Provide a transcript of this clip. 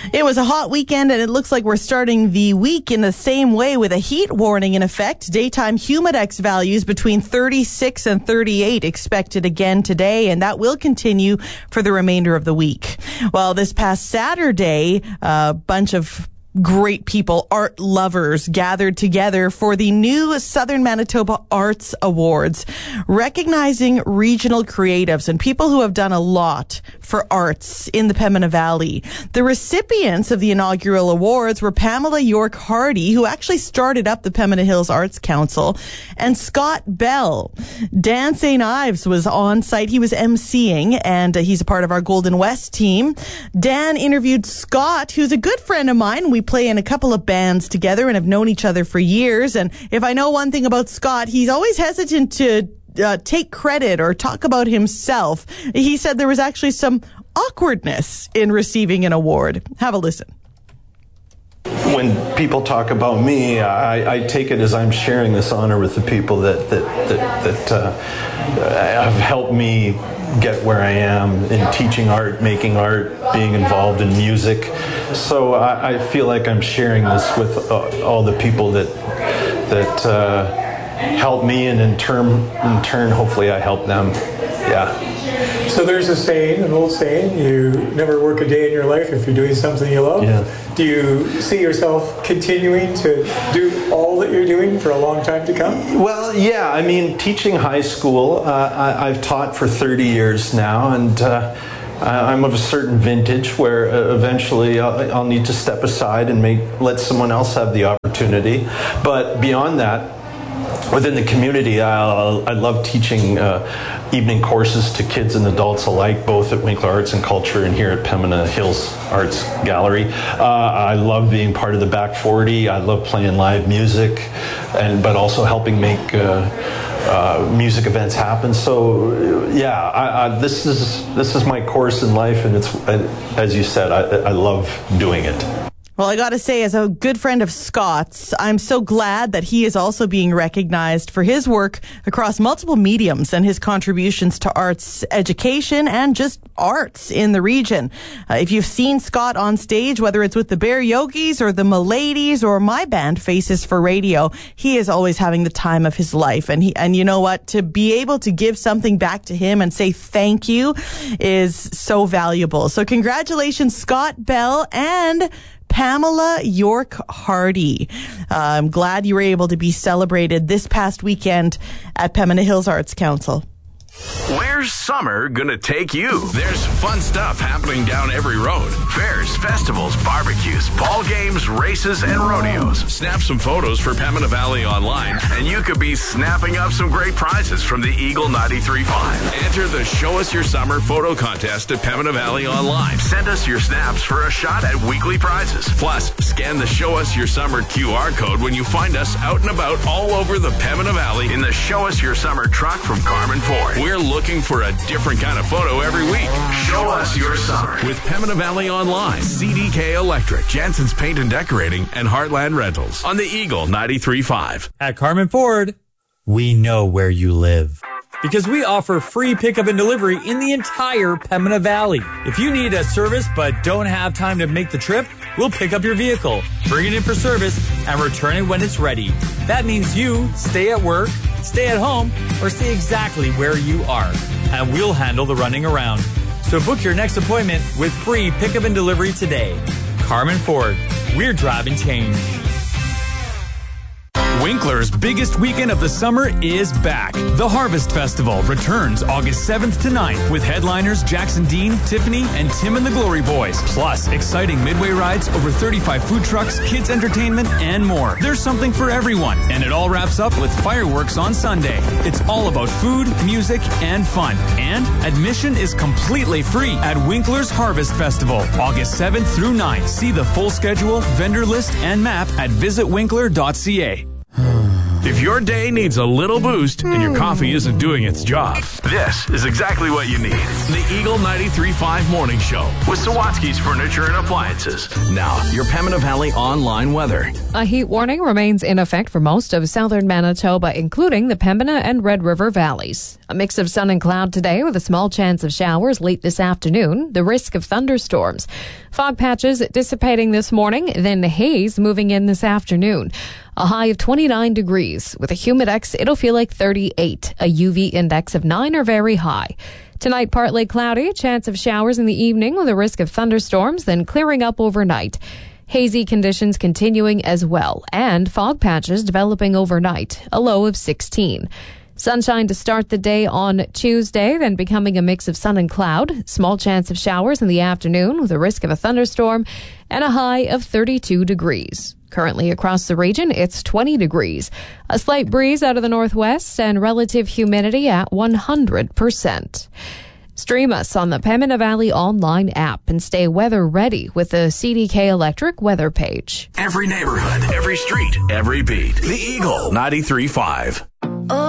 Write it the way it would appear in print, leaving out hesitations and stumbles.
It was a hot weekend, and it looks like we're starting the week in the same way with a heat warning in effect. Daytime humidex values between 36 and 38 expected again today, and that will continue for the remainder of the week. Well, this past Saturday, a bunch of great people, art lovers, gathered together for the new Southern Manitoba Arts Awards, recognizing regional creatives and people who have done a lot for arts in the Pembina Valley. The recipients of the inaugural awards were Pamela York Hardy, who actually started up the Pembina Hills Arts Council, and Scott Bell. Dan St. Ives was on site. He was emceeing, and he's a part of our Golden West team. Dan interviewed Scott, who's a good friend of mine. We play in a couple of bands together and have known each other for years. And if I know one thing about Scott, he's always hesitant to take credit or talk about himself. He said there was actually some awkwardness in receiving an award. Have a listen. When people talk about me, I take it as I'm sharing this honor with the people that have helped me get where I am in teaching art, making art, being involved in music. So I feel like I'm sharing this with all the people that help me, and in turn, hopefully I help them. Yeah. So there's an old saying, you never work a day in your life if you're doing something you love. Yeah. Do you see yourself continuing to do all that you're doing for a long time to come? Well, yeah. I mean, teaching high school, I've taught for 30 years now, and I'm of a certain vintage where eventually I'll need to step aside and let someone else have the opportunity. But beyond that, within the community, I love teaching evening courses to kids and adults alike, both at Winkler Arts and Culture and here at Pembina Hills Arts Gallery. I love being part of the Back 40. I love playing live music, but also helping make music events happen. So yeah, this is my course in life, and it's, as you said, I love doing it. Well, I got to say, as a good friend of Scott's, I'm so glad that he is also being recognized for his work across multiple mediums and his contributions to arts education and just arts in the region. If you've seen Scott on stage, whether it's with the Bear Yogis or the Miladies or my band Faces for Radio, he is always having the time of his life. And you know what? To be able to give something back to him and say thank you is so valuable. So congratulations, Scott Bell and Pamela York Hardy. I'm glad you were able to be celebrated this past weekend at Pembina Hills Arts Council. Where's summer gonna take you? There's fun stuff happening down every road. Fairs, festivals, barbecues, ball games, races, and rodeos. Snap some photos for Pembina Valley Online, and you could be snapping up some great prizes from the Eagle 93.5. Enter the Show Us Your Summer photo contest at Pembina Valley Online. Send us your snaps for a shot at weekly prizes. Plus, scan the Show Us Your Summer QR code when you find us out and about all over the Pembina Valley in the Show Us Your Summer truck from Carmen Ford. We're looking for a different kind of photo every week. Show us your summer with Pembina Valley Online, CDK Electric, Jansen's Paint and Decorating, and Heartland Rentals on the Eagle 93.5. At Carmen Ford, we know where you live, because we offer free pickup and delivery in the entire Pembina Valley. If you need a service but don't have time to make the trip, we'll pick up your vehicle, bring it in for service, and return it when it's ready. That means you stay at work, stay at home, or stay exactly where you are, and we'll handle the running around. So book your next appointment with free pickup and delivery today. Carmen Ford, we're driving change. Winkler's biggest weekend of the summer is back. The Harvest Festival returns August 7th to 9th with headliners Jackson Dean, Tiffany, and Tim and the Glory Boys. Plus, exciting midway rides, over 35 food trucks, kids entertainment, and more. There's something for everyone, and it all wraps up with fireworks on Sunday. It's all about food, music, and fun. And admission is completely free at Winkler's Harvest Festival, August 7th through 9th. See the full schedule, vendor list, and map at visitwinkler.ca. If your day needs a little boost and your coffee isn't doing its job, this is exactly what you need. The Eagle 93.5 Morning Show with Sawatsky's Furniture and Appliances. Now, your Pembina Valley online weather. A heat warning remains in effect for most of southern Manitoba, including the Pembina and Red River valleys. A mix of sun and cloud today with a small chance of showers late this afternoon, the risk of thunderstorms. Fog patches dissipating this morning, then haze moving in this afternoon. A high of 29 degrees. With a humidex, it'll feel like 38. A UV index of 9 or very high. Tonight, partly cloudy, chance of showers in the evening with a risk of thunderstorms, then clearing up overnight. Hazy conditions continuing as well, and fog patches developing overnight, a low of 16. Sunshine to start the day on Tuesday, then becoming a mix of sun and cloud. Small chance of showers in the afternoon with a risk of a thunderstorm, and a high of 32 degrees. Currently across the region, it's 20 degrees. A slight breeze out of the northwest and relative humidity at 100%. Stream us on the Pembina Valley online app and stay weather ready with the CDK Electric weather page. Every neighborhood, every street, every beat. The Eagle 93.5.